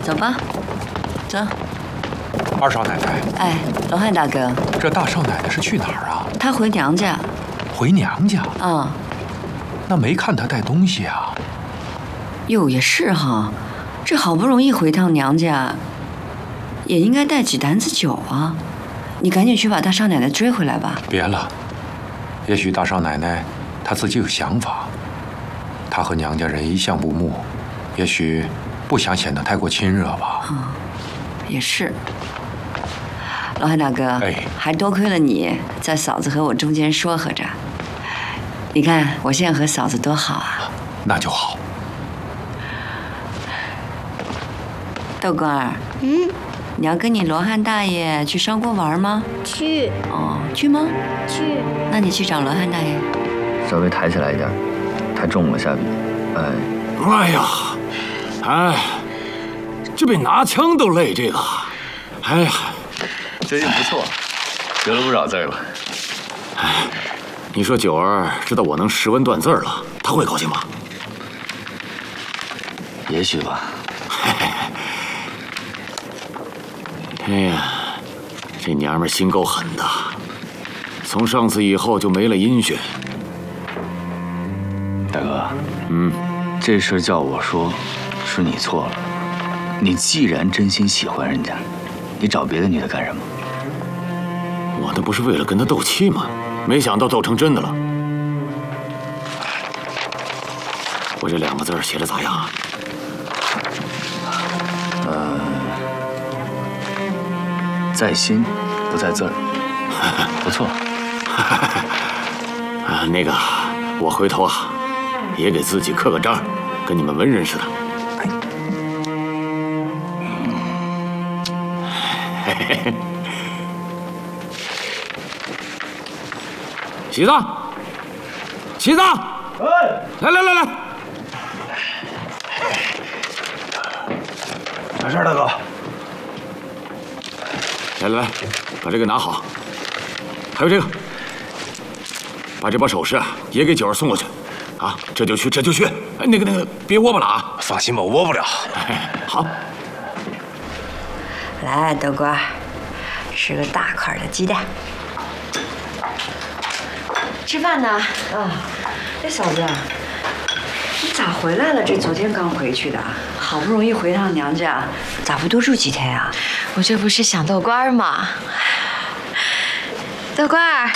走吧，走。 二少奶奶， 哎，罗汉大哥， 这大少奶奶是去哪儿啊？ 她回娘家。 回娘家？ 啊。 那没看她带东西啊？ 哟，也是哈，这好不容易回趟娘家，也应该带几坛子酒啊。你赶紧去把大少奶奶追回来吧。 别了，也许大少奶奶她自己有想法。她和娘家人一向不睦，也许不想显得太过亲热吧。 也是。罗汉大哥， 哎， 还多亏了你在嫂子和我中间说和着。你看我现在和嫂子多好啊。 那就好。 豆官儿，你要跟你罗汉大爷去商郭玩吗？ 去。 哦，去吗？ 去。 那你去找罗汉大爷。 稍微抬起来一点，太重了下笔。 哎呀，哎，这比拿枪都累，这个。哎呀， 最近不错，学了不少字了。 哎，你说九儿知道我能识文断字了，她会高兴吗？ 也许吧。 哎呀，这娘们心够狠的，从上次以后就没了音讯。 大哥，这事叫我说，是你错了。你既然真心喜欢人家，你找别的女的干什么？ 我那不是为了跟她斗气吗？没想到斗成真的了。我这2个字写的咋样啊？ 在心，不在字儿，不错。 啊，那个，我回头啊，也给自己刻个章，跟你们文人似的。喜子，喜子，来来来来， 啥事儿，大哥？ 来来来，把这个拿好，还有这个，把这把首饰啊也给九儿送过去，啊，这就去，这就去。哎，那个，别窝巴了啊！ 放心吧，我窝不了。 好， 来，豆官，吃个大块的鸡蛋。吃饭呢？啊，哎，嫂子，你咋回来了？这昨天刚回去的，好不容易回趟娘家，咋不多住几天啊？ 我这不是想豆官吗？豆官儿。